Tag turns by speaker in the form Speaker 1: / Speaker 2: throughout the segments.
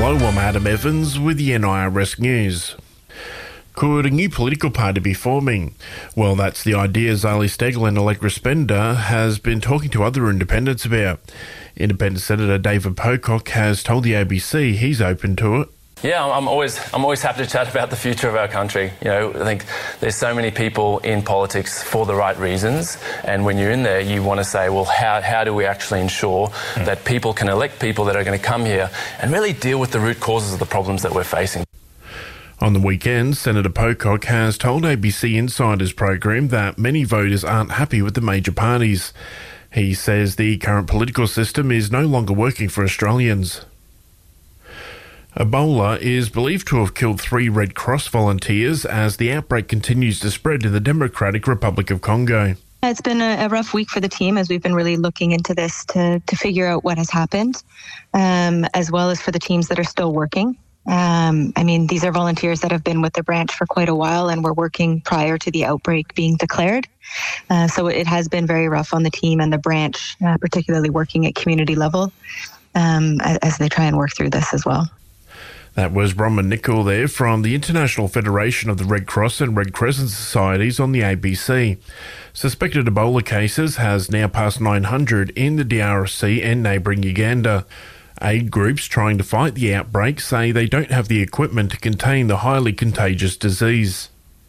Speaker 1: Hello, I'm Adam Evans with the NIRS News. Could a new political party be forming? Well, that's the idea Zali Steggall and Allegra Spender has been talking to other independents about. Independent Senator David Pocock has told the ABC he's open to it.
Speaker 2: Yeah, I'm always happy to chat about the future of our country. You know, I think there's so many people in politics for the right reasons, and when you're in there, you want to say, well, how do we actually ensure that people can elect people that are going to come here and really deal with the root causes of the problems that we're facing?
Speaker 1: On the weekend, Senator Pocock has told ABC Insider's program that many voters aren't happy with the major parties. He says the current political system is no longer working for Australians. Ebola is believed to have killed 3 Red Cross volunteers as the outbreak continues to spread in the Democratic Republic of Congo.
Speaker 3: It's been a rough week for the team as we've been really looking into this to figure out what has happened, as well as for the teams that are still working. These are volunteers that have been with the branch for quite a while and were working prior to the outbreak being declared. So it has been very rough on the team and the branch, particularly working at community level, as they try and work through this as well.
Speaker 1: That was Bronwyn Nicol there from the International Federation of the Red Cross and Red Crescent Societies on the ABC. Suspected Ebola cases has now passed 900 in the DRC and neighbouring Uganda. Aid groups trying to fight the outbreak say they don't have the equipment to contain the highly contagious disease.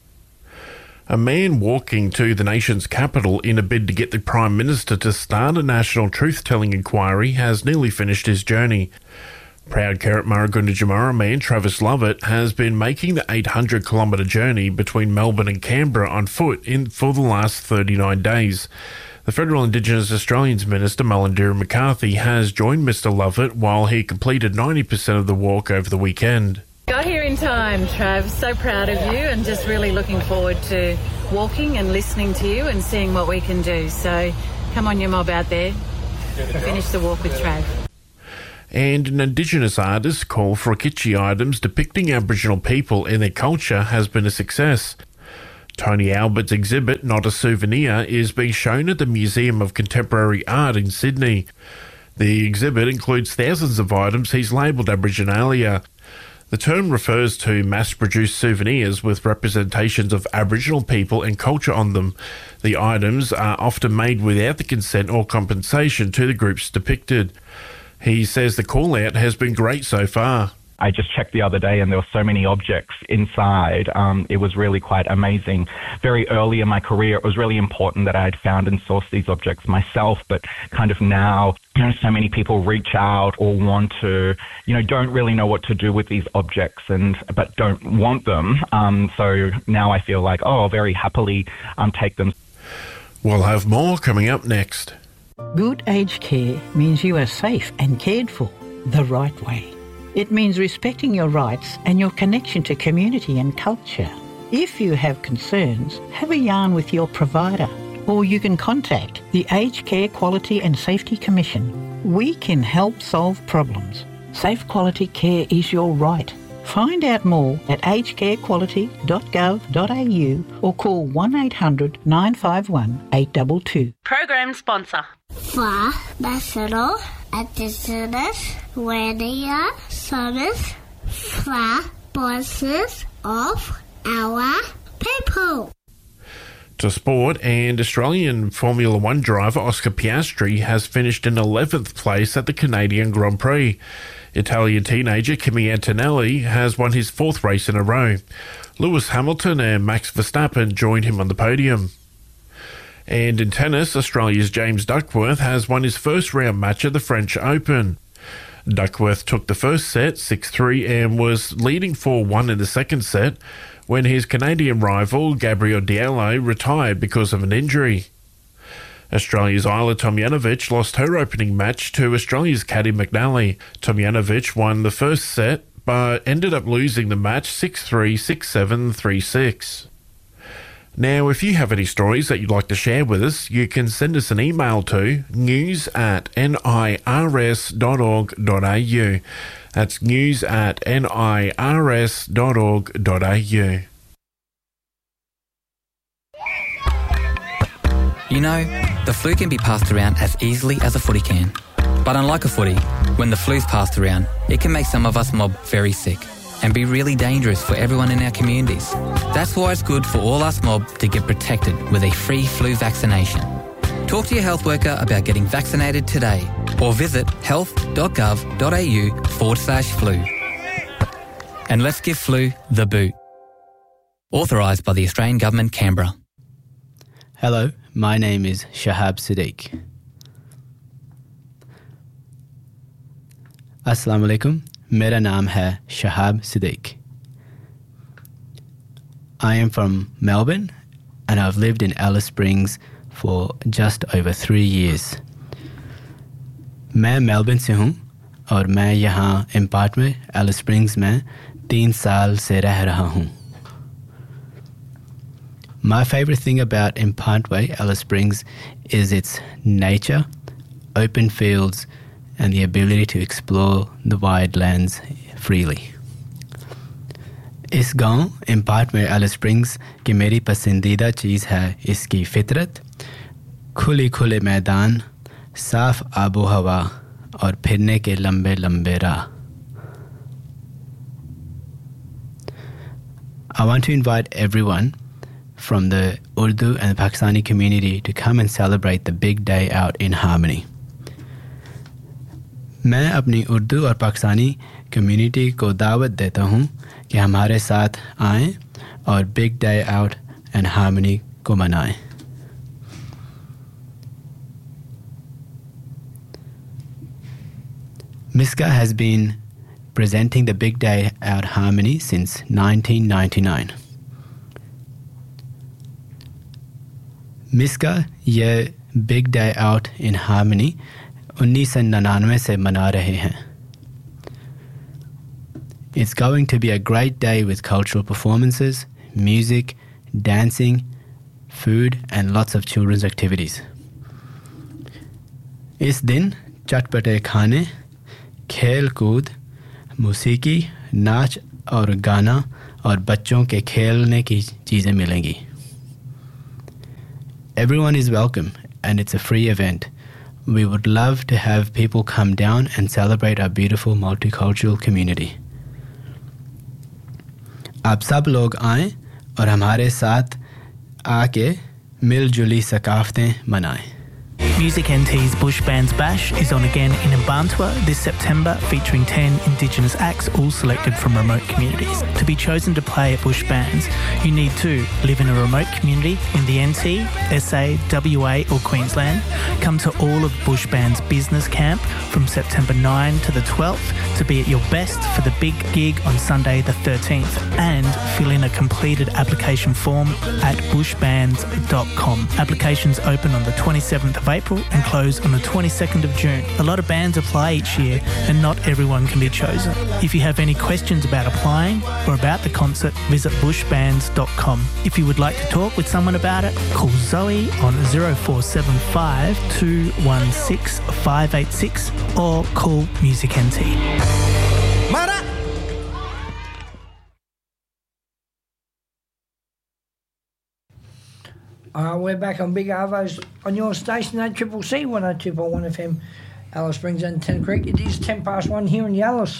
Speaker 1: A man walking to the nation's capital in a bid to get the Prime Minister to start a national truth-telling inquiry has nearly finished his journey. Proud Carrot-Maragunda Jamara man Travis Lovett has been making the 800-kilometre journey between Melbourne and Canberra on foot for the last 39 days. The Federal Indigenous Australians Minister Mullendera McCarthy has joined Mr Lovett while he completed 90% of the walk over the weekend.
Speaker 4: Got here in time, Trav. So proud of you and just really looking forward to walking and listening to you and seeing what we can do. So come on, you mob out there. Finish the walk with Trav.
Speaker 1: And an Indigenous artist's call for kitschy items depicting Aboriginal people and their culture has been a success. Tony Albert's exhibit, Not a Souvenir, is being shown at the Museum of Contemporary Art in Sydney. The exhibit includes thousands of items he's labelled Aboriginalia. The term refers to mass-produced souvenirs with representations of Aboriginal people and culture on them. The items are often made without the consent or compensation to the groups depicted. He says the call-out has been great so far.
Speaker 5: I just checked the other day and there were so many objects inside. It was really quite amazing. Very early in my career, it was really important that I had found and sourced these objects myself, but kind of now, so many people reach out or want to, don't really know what to do with these objects but don't want them. So now I feel like, I'll very happily take them.
Speaker 1: We'll have more coming up next.
Speaker 6: Good aged care means you are safe and cared for the right way. It means respecting your rights and your connection to community and culture. If you have concerns, have a yarn with your provider, or you can contact the Aged Care Quality and Safety Commission. We can help solve problems. Safe quality care is your right. Find out more at agedcarequality.gov.au or call 1800 951 822.
Speaker 7: Program sponsor.
Speaker 8: For National Indigenous Radio Service for voices of our people.
Speaker 1: To sport, and Australian Formula One driver Oscar Piastri has finished in 11th place at the Canadian Grand Prix. Italian teenager Kimi Antonelli has won his 4th race in a row. Lewis Hamilton and Max Verstappen joined him on the podium. And in tennis, Australia's James Duckworth has won his first round match at the French Open. Duckworth took the first set 6-3 and was leading 4-1 in the second set when his Canadian rival Gabriel Diallo retired because of an injury. Australia's Isla Tomljanovic lost her opening match to Australia's Caddy McNally. Tomljanovic won the first set but ended up losing the match 6-3, 6-7, 3-6. Now, if you have any stories that you'd like to share with us, you can send us an email to news@nirs.org.au. That's news@nirs.org.au.
Speaker 9: You know, the flu can be passed around as easily as a footy can.
Speaker 7: But unlike a footy, when the flu's passed around, it can make some of us mob very sick and be really dangerous for everyone in our communities. That's why it's good for all us mob to get protected with a free flu vaccination. Talk to your health worker about getting vaccinated today or visit health.gov.au/flu. And let's give flu the boot. Authorised by the Australian Government, Canberra.
Speaker 9: Hello, my name is Shahab Siddique. Assalamu alaikum. मेरा नाम है Shahab Siddique. I am from Melbourne and I've lived in Alice Springs for just over 3 years. मैं Melbourne से हूँ और मैं यहाँ impart में एलिस स्प्रिंग्स में 3 साल से रह रहा हूँ. My favorite thing about Impantway, Alice Springs, is its nature, open fields, and the ability to explore the wide lands freely. इस गांव Impantway, Alice Springs की मेरी पसंदीदा चीज़ है इसकी फितरत, खुले मैदान, साफ आबो हवा और फिरने के लंबे लंबे राह. I want to invite everyone from the Urdu and the Pakistani community to come and celebrate the big day out in harmony. मैं अपनी उर्दू और पाकिस्तानी कम्युनिटी को दावत देता हूँ कि हमारे साथ आएं और big day out and harmony को मनाएं. MISCA has been presenting the Big Day Out Harmony since 1999. MISCA ये Big Day Out in Harmony 1999 से मना रहे हैं. It's going to be a great day with cultural performances, music, dancing, food and lots of children's activities. इस दिन चटपटे खाने, खेल कूद, मौसीकी, नाच और गाना और बच्चों के खेलने की चीज़ें मिलेंगी. Everyone is welcome and it's a free event. We would love to have people come down and celebrate our beautiful multicultural community. आप सब लोग आएं और हमारे साथ आके मिलजुली सकाफतें मनाएं.
Speaker 10: Music NT's Bush Bands Bash is on again in Mparntwe this September, featuring 10 Indigenous acts, all selected from remote communities. To be chosen to play at Bush Bands, you need to live in a remote community in the NT, SA, WA or Queensland, come to all of Bush Bands Business Camp from September 9 to the 12th to be at your best for the big gig on Sunday the 13th, and fill in a completed application form at bushbands.com. Applications open on the 27th of April and close on the 22nd of June. A lot of bands apply each year and not everyone can be chosen. If you have any questions about applying or about the concert, visit bushbands.com. If you would like to talk with someone about it, call Zoe on 0475 216 586 or call Music NT.
Speaker 11: We're back on Big Arvo's on your station, ACCC 102.1 FM, Alice Springs and Tennant Creek. It is 1:10 here in Alice.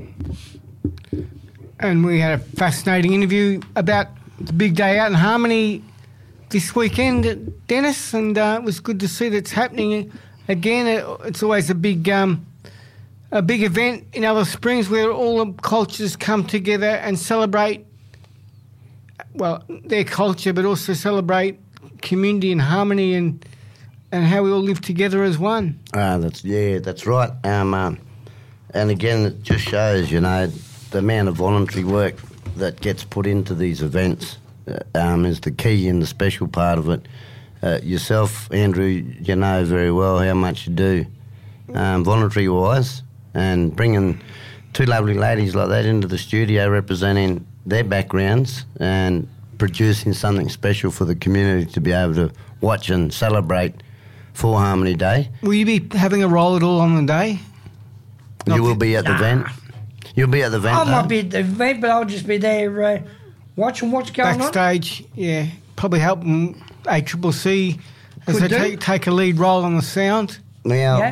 Speaker 12: And we had a fascinating interview about the Big Day Out in Harmony this weekend, Dennis, and it was good to see that it's happening again. It's always a big event in Alice Springs where all the cultures come together and celebrate, well, their culture, but also celebrate community and harmony and how we all live together as one.
Speaker 13: That's right. And again, it just shows, the amount of voluntary work that gets put into these events is the key and the special part of it. Yourself, Andrew, you know very well how much you do voluntary-wise, and bringing two lovely ladies like that into the studio representing their backgrounds and producing something special for the community to be able to watch and celebrate for Harmony Day.
Speaker 12: Will you be having a role at all on the day?
Speaker 13: You will be at the event. You'll be at the event.
Speaker 11: I might be at the event, but I'll just be there watching what's going
Speaker 12: backstage, on. Yeah. Probably helping ACCC as they take a lead role on the sound.
Speaker 13: Now,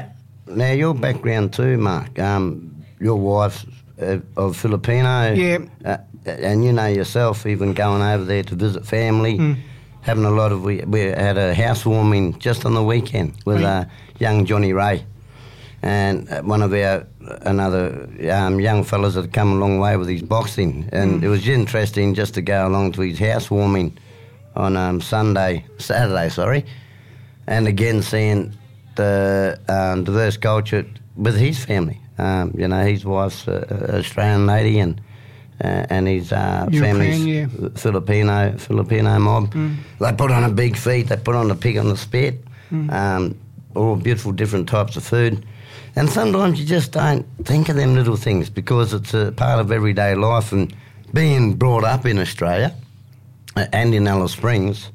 Speaker 13: now your background too, Mark. Your wife's of Filipino.
Speaker 12: Yeah.
Speaker 13: And you know yourself, even going over there to visit family, having a lot of... We had a housewarming just on the weekend with young Johnny Ray. And one of another young fellas that had come a long way with his boxing. And it was interesting just to go along to his housewarming on Saturday, and again seeing the diverse culture with his family. His wife's an Australian lady and his family's Filipino mob. They put on a big feast, they put on a pig on the spit, all beautiful different types of food. And sometimes you just don't think of them little things because it's a part of everyday life. And being brought up in Australia and in Alice Springs,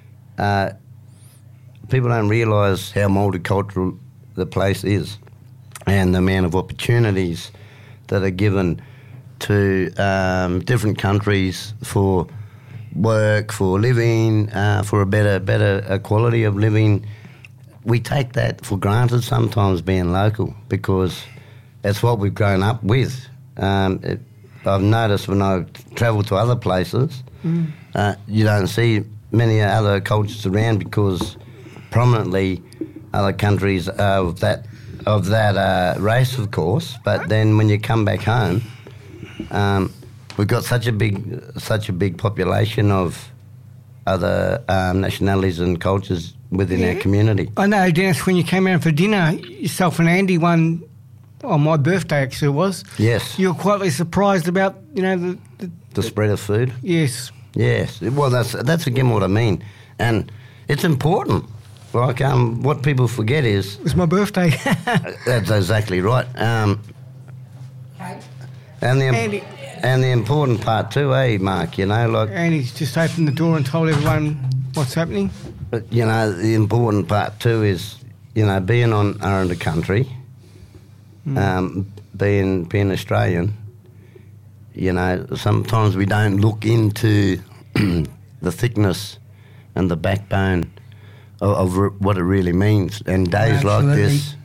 Speaker 13: people don't realise how multicultural the place is and the amount of opportunities that are given to different countries for work, for living, for a better quality of living. We take that for granted sometimes being local because that's what we've grown up with. I've noticed when I travel to other places, you don't see many other cultures around because prominently other countries are of that race, of course. But then when you come back home, we've got such a big population of other nationalities and cultures within our community.
Speaker 12: I know, Dennis, when you came around for dinner, yourself and Andy on my birthday actually it was.
Speaker 13: Yes.
Speaker 12: You were quietly surprised about, the
Speaker 13: spread of food.
Speaker 12: Yes.
Speaker 13: Yes. Well, that's again what I mean, and it's important. Like what people forget is
Speaker 12: it's my birthday.
Speaker 13: That's exactly right. And the important part too, Mark?
Speaker 12: Andy's just opened the door and told everyone what's happening.
Speaker 13: But, the important part too is, being on Aranda country, being Australian, sometimes we don't look into the thickness and the backbone of what it really means. And days like this,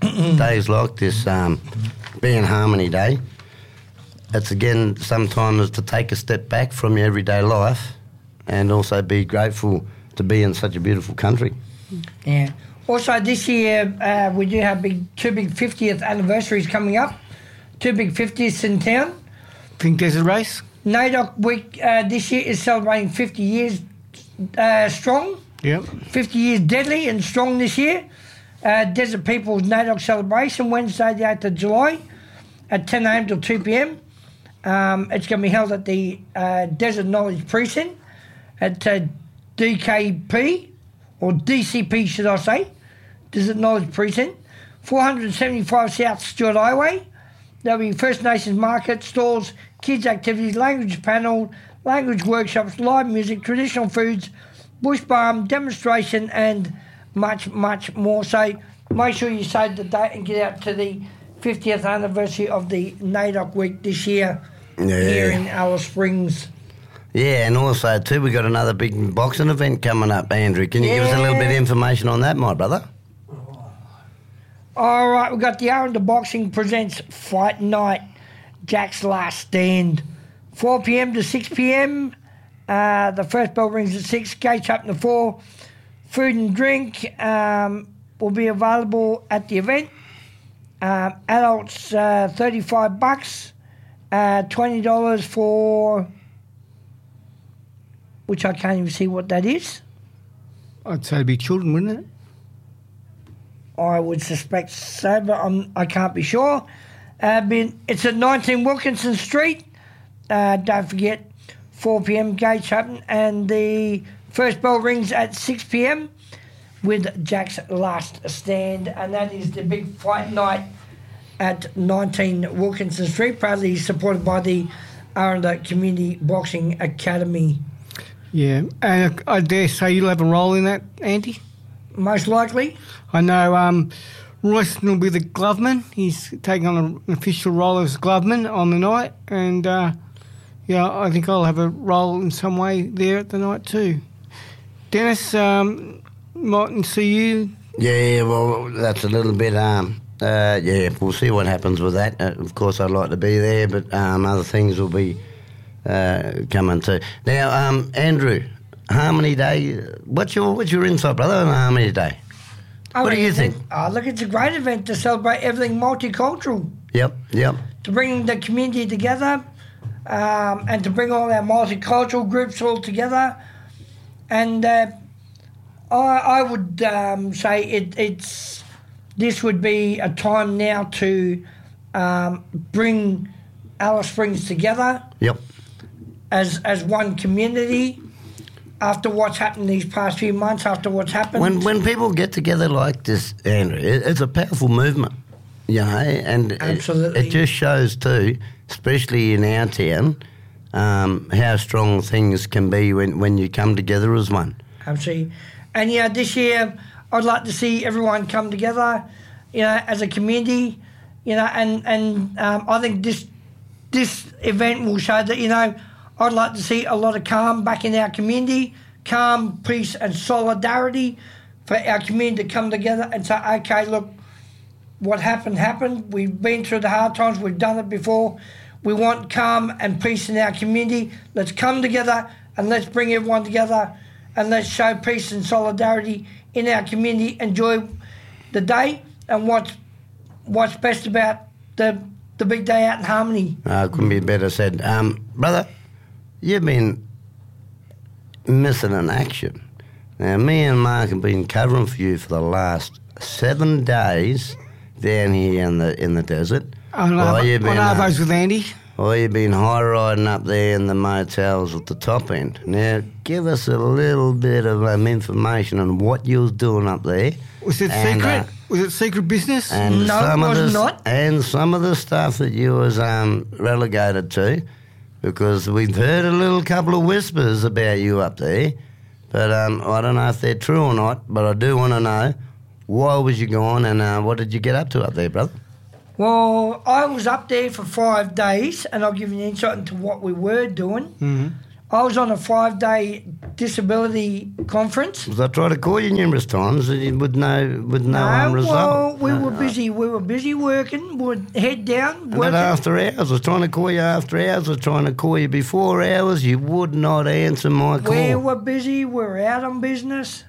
Speaker 13: being Harmony Day, it's again sometimes to take a step back from your everyday life and also be grateful to be in such a beautiful country.
Speaker 11: Yeah. Also, this year we do have two big 50th anniversaries coming up. Two big 50ths in town.
Speaker 12: Think there's a race?
Speaker 11: NAIDOC Week this year is celebrating 50 years strong.
Speaker 12: Yep.
Speaker 11: 50 years deadly and strong this year. Desert People's NAIDOC celebration, Wednesday the 8th of July at 10 a.m. till 2 p.m. It's going to be held at the Desert Knowledge Precinct at DKP, or DCP should I say, Desert Knowledge Precinct, 475 South Stewart Highway. There'll be First Nations market, stalls, kids activities, language panel, language workshops, live music, traditional foods, bush farm, demonstration and much, much more. So make sure you save the date and get out to the 50th anniversary of the NAIDOC Week this year here in Alice Springs.
Speaker 13: Yeah, and also too, we've got another big boxing event coming up, Andrew. Can you give us a little bit of information on that, my brother?
Speaker 11: All right, we've got the Aranda Boxing presents Fight Night, Jack's Last Stand, 4 p.m. to 6 p.m. The first bell rings at 6, gates open at 4. Food and drink will be available at the event. Adults, $35, $20 for... which I can't even see what that is.
Speaker 12: I'd say it'd be children, wouldn't it?
Speaker 11: I would suspect so, but I can't be sure. It's at 19 Wilkinson Street. Don't forget, 4 p.m. gates open, and the first bell rings at 6 p.m. with Jack's Last Stand, and that is the big fight night at 19 Wilkinson Street, proudly supported by the Aranda Community Boxing Academy.
Speaker 12: Yeah, and I dare say you'll have a role in that, Andy?
Speaker 11: Most likely.
Speaker 12: I know Royston will be the gloveman. He's taking on an official role as gloveman on the night, and I think I'll have a role in some way there at the night too. Dennis, mightn't see you.
Speaker 13: Yeah, well, that's a little bit Yeah, we'll see what happens with that. Of course, I'd like to be there, but other things will be coming too. Now, Andrew, Harmony Day. What's your insight, brother, on Harmony Day? What do you think?
Speaker 11: Look, it's a great event to celebrate everything multicultural.
Speaker 13: Yep.
Speaker 11: To bring the community together, and to bring all our multicultural groups all together, and I would say this would be a time now to bring Alice Springs together.
Speaker 13: Yep.
Speaker 11: As one community. After what's happened these past few months, after what's happened.
Speaker 13: When people get together like this, Andrew, it's a powerful movement, you know, and
Speaker 11: absolutely.
Speaker 13: It just shows too, especially in our town, how strong things can be when you come together as one.
Speaker 11: Absolutely. And, yeah, this year I'd like to see everyone come together, you know, as a community, you know, and I think this event will show that, you know, I'd like to see a lot of calm back in our community, calm, peace and solidarity for our community to come together and say, okay, look, what happened. We've been through the hard times. We've done it before. We want calm and peace in our community. Let's come together and let's bring everyone together and let's show peace and solidarity in our community. Enjoy the day and what's best about the big day out in Harmony.
Speaker 13: Couldn't be better said. Brother, you've been missing in action. Now, me and Mark have been covering for you for the last 7 days down here in the desert.
Speaker 12: On Arvos with Andy.
Speaker 13: Or you've been high riding up there in the motels at the top end. Now, give us a little bit of information on what you was doing up there.
Speaker 12: Was it secret? Was it secret business?
Speaker 13: And
Speaker 11: no, it was not.
Speaker 13: And some of the stuff that you was relegated to, because we've heard a couple of whispers about you up there, but I don't know if they're true or not, but I do want to know, why was you gone and what did you get up to up there, brother?
Speaker 11: Well, I was up there for 5 days, and I'll give you an insight into what we were doing.
Speaker 12: Mm-hmm.
Speaker 11: I was on a 5-day disability conference.
Speaker 13: I tried to call you numerous times with no result.
Speaker 11: Well, we were busy. We were busy working. We'd head down.
Speaker 13: And after hours, I was trying to call you after hours. I was trying to call you before hours. You would not answer my call.
Speaker 11: We were busy. We were out on business.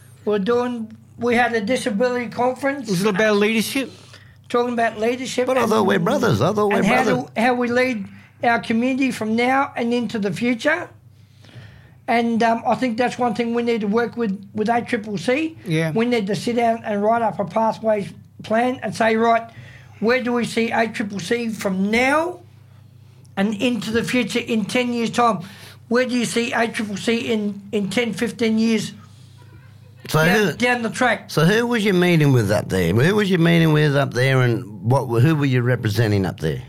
Speaker 11: We had a disability conference.
Speaker 12: Was it about leadership?
Speaker 11: Talking about leadership.
Speaker 13: But I thought we're brothers.
Speaker 11: How we lead our community from now and into the future. And I think that's one thing we need to work with ACCC.
Speaker 12: Yeah.
Speaker 11: We need to sit down and write up a pathways plan and say, right, where do we see ACCC from now and into the future in 10 years' time? Where do you see ACCC in 10, 15 years down the track?
Speaker 13: So who was you meeting with up there? Who was you meeting with up there, and who were you representing up there?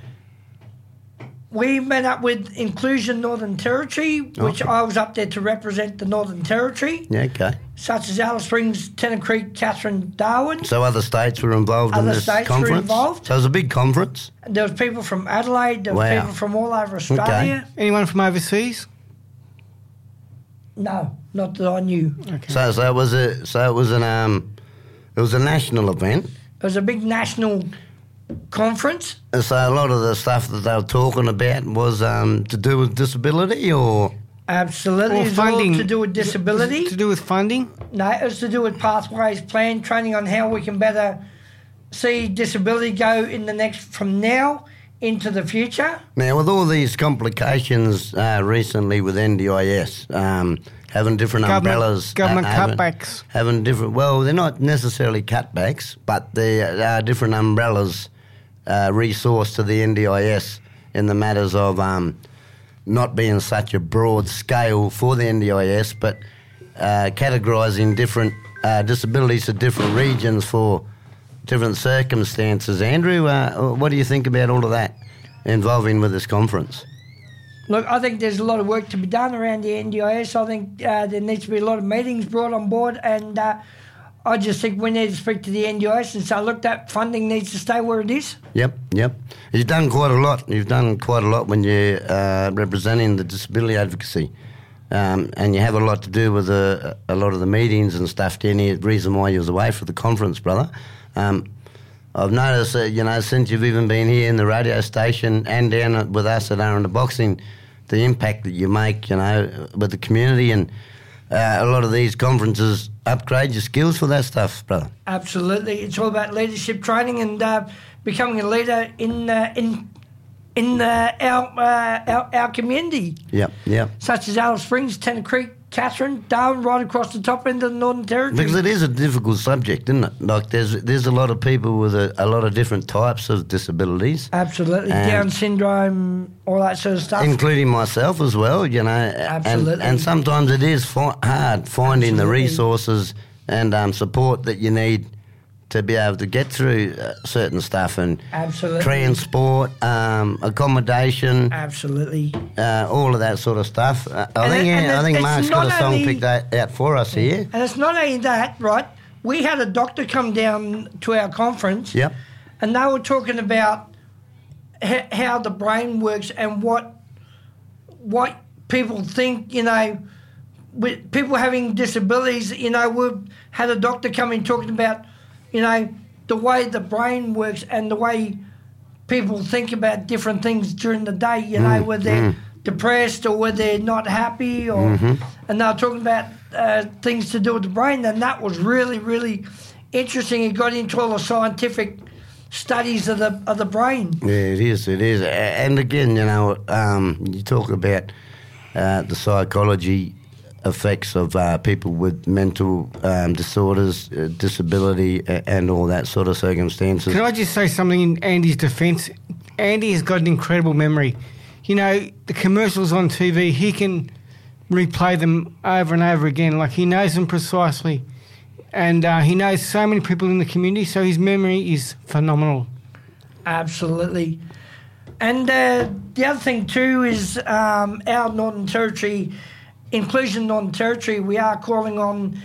Speaker 11: We met up with Inclusion Northern Territory, which I was up there to represent the Northern Territory.
Speaker 13: Yeah, okay.
Speaker 11: Such as Alice Springs, Tennant Creek, Catherine, Darwin.
Speaker 13: So other states were involved in this conference?
Speaker 11: Other states were involved.
Speaker 13: So it was a big conference?
Speaker 11: There was people from Adelaide. There was people from all over Australia.
Speaker 12: Okay. Anyone from overseas?
Speaker 11: No, not that I knew.
Speaker 12: Okay.
Speaker 13: So it was a national event.
Speaker 11: It was a big national conference.
Speaker 13: And so a lot of the stuff that they were talking about was to do with disability, or?
Speaker 11: Absolutely.
Speaker 12: Or funding.
Speaker 11: All to do with disability.
Speaker 12: To do with funding?
Speaker 11: No, it was to do with pathways plan, training on how we can better see disability go from now into the future.
Speaker 13: Now, with all these complications recently with NDIS, having different umbrellas.
Speaker 12: Government cutbacks.
Speaker 13: Having different, well, they're not necessarily cutbacks, but there are different umbrellas resourced to the NDIS in the matters of not being such a broad scale for the NDIS, but categorising different disabilities to different regions for different circumstances. Andrew, what do you think about all of that involving with this conference?
Speaker 11: Look, I think there's a lot of work to be done around the NDIS. I think there needs to be a lot of meetings brought on board, and I just think we need to speak to the NDIS and say, look, that funding needs to stay where it is.
Speaker 13: Yep. You've done quite a lot. When you're representing the disability advocacy. And you have a lot to do with a lot of the meetings and stuff down here. The reason why you was away for the conference, brother. I've noticed that, you know, since you've even been here in the radio station and down with us at Aranda Boxing, the impact that you make, you know, with the community, and a lot of these conferences upgrade your skills for that stuff, brother.
Speaker 11: Absolutely. It's all about leadership training and becoming a leader in our community.
Speaker 13: Yep.
Speaker 11: Such as Alice Springs, Tennant Creek, Katherine, Darwin, right across the top end of the Northern Territory.
Speaker 13: Because it is a difficult subject, isn't it? Like there's a lot of people with a lot of different types of disabilities.
Speaker 11: Absolutely. Down syndrome, all that sort of stuff.
Speaker 13: Including myself as well, you know.
Speaker 11: Absolutely.
Speaker 13: And sometimes it is hard finding the resources and support that you need to be able to get through certain stuff, and transport, accommodation, all of that sort of stuff. I think Mark's got a song picked out for us here.
Speaker 11: And it's not only that, right? We had a doctor come down to our conference, and they were talking about how the brain works and what people think, you know, with people having disabilities. You know, we've had a doctor come in talking about, you know, the way the brain works and the way people think about different things during the day, you know, whether they're depressed or whether they're not happy, or and they're talking about things to do with the brain, and that was really, really interesting. It got into all the scientific studies of the brain.
Speaker 13: Yeah, it is. And again, you know, you talk about the psychology effects of people with mental disorders, disability, and all that sort of circumstances.
Speaker 12: Can I just say something in Andy's defence? Andy has got an incredible memory. You know, the commercials on TV, he can replay them over and over again. Like, he knows them precisely. And he knows so many people in the community, so his memory is phenomenal.
Speaker 11: Absolutely. And the other thing too is our Northern Territory, Inclusion Northern Territory, we are calling on,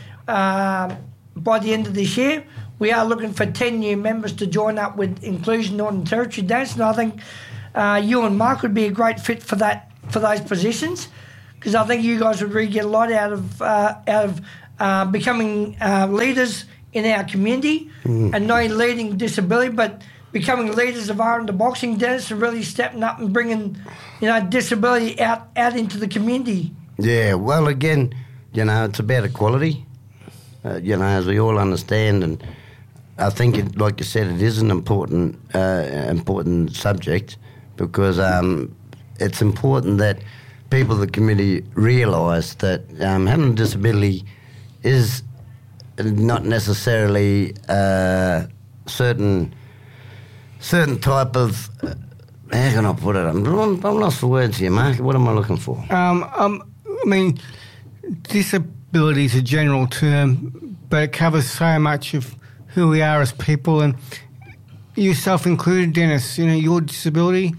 Speaker 11: by the end of this year, we are looking for 10 new members to join up with Inclusion Northern Territory Dance, and I think you and Mark would be a great fit for those positions, because I think you guys would really get a lot out of becoming leaders in our community, and not only leading disability, but becoming leaders of Aranda Boxing, Dennis, and really stepping up and bringing, you know, disability out into the community.
Speaker 13: Yeah, well, again, you know, it's about equality, you know, as we all understand, and I think, like you said, it is an important subject, because it's important that people in the community realise that having a disability is not necessarily certain type of... how can I put it? I'm lost for words here, Mark. What am I looking for?
Speaker 12: I mean, disability is a general term, but it covers so much of who we are as people, and yourself included, Dennis. You know, your disability,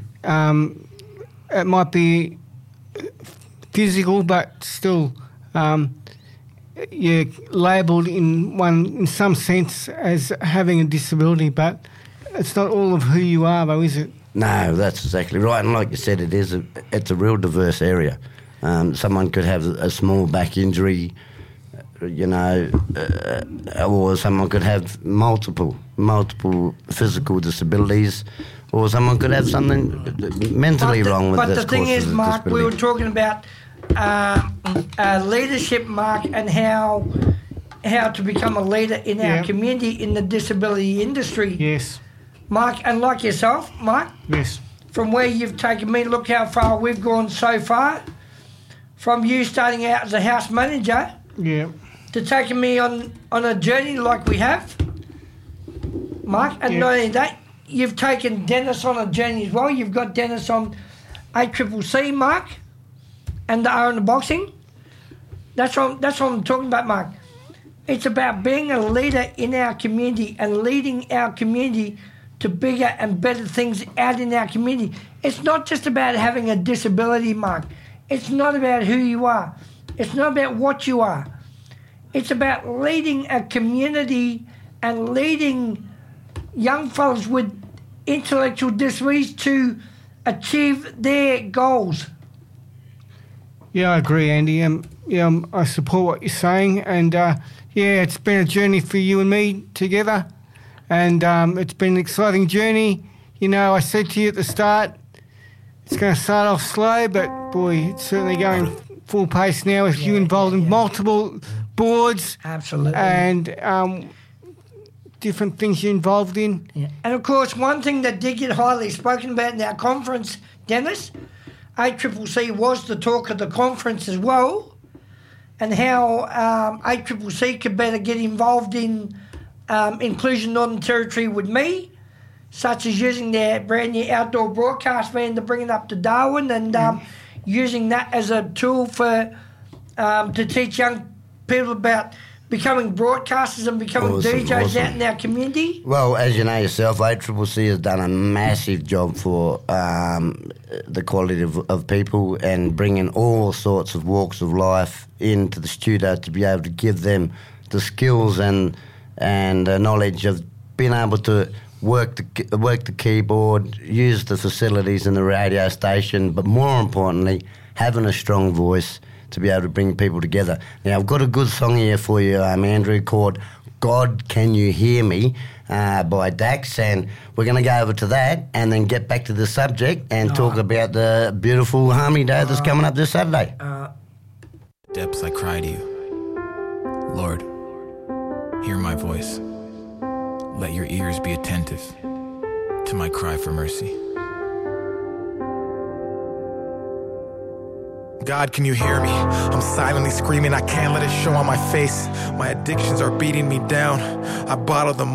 Speaker 12: it might be physical, but still, you're labelled in some sense as having a disability, but it's not all of who you are, though, is it?
Speaker 13: No, that's exactly right. And like you said, it's a real diverse area. Someone could have a small back injury, you know, or someone could have multiple physical disabilities, or someone could have something mentally wrong with this.
Speaker 11: But the thing is, Mark, we were talking about leadership, Mark, and how to become a leader in our community in the disability industry.
Speaker 12: Yes.
Speaker 11: Mark, and like yourself, Mark.
Speaker 12: Yes.
Speaker 11: From where you've taken me, look how far we've gone so far. From you starting out as a house manager, to taking me on a journey like we have, Mark. And not only that, you've taken Dennis on a journey as well. You've got Dennis on ACCC, Mark, and the Aranda Boxing. That's what I'm talking about, Mark. It's about being a leader in our community and leading our community to bigger and better things out in our community. It's not just about having a disability, Mark. It's not about who you are. It's not about what you are. It's about leading a community and leading young fellas with intellectual disabilities to achieve their goals.
Speaker 12: Yeah, I agree, Andy. I support what you're saying, and it's been a journey for you and me together. And it's been an exciting journey. You know, I said to you at the start, it's going to start off slow, but boy, it's certainly going full pace now with you involved in multiple boards.
Speaker 11: Absolutely.
Speaker 12: And different things you're involved in.
Speaker 11: Yeah. And of course, one thing that did get highly spoken about in our conference, Dennis, ACCC was the talk of the conference as well, and how ACCC could better get involved in Inclusion Northern Territory with me, such as using their brand new outdoor broadcast van to bring it up to Darwin, and using that as a tool for to teach young people about becoming broadcasters and becoming DJs out in our community.
Speaker 13: Well, as you know yourself, ACCC has done a massive job for the quality of people and bringing all sorts of walks of life into the studio to be able to give them the skills and knowledge of being able to work the keyboard, use the facilities in the radio station, but more importantly, having a strong voice to be able to bring people together. Now, I've got a good song here for you, Andrew, called God Can You Hear Me by Dax, and we're going to go over to that and then get back to the subject and talk about the beautiful Harmony Day that's coming up this Saturday.
Speaker 14: Depths, I cry to you. Lord, hear my voice. Let your ears be attentive to my cry for mercy. God, can you hear me? I'm silently screaming, I can't let it show on my face. My addictions are beating me down. I bottle them